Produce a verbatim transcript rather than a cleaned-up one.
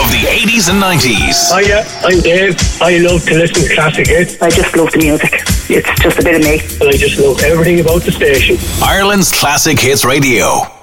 of the eighties and nineties. Hiya, I'm Dave. I love to listen to classic hits. I just love the music. It's just a bit of me. And I just love everything about the station. Ireland's Classic Hits Radio.